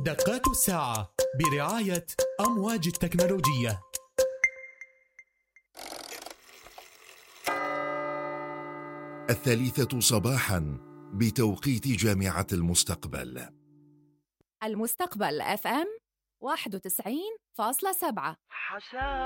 دقات الساعة برعاية أمواج التكنولوجية. 3 صباحا بتوقيت جامعة المستقبل. المستقبل FM 91.7.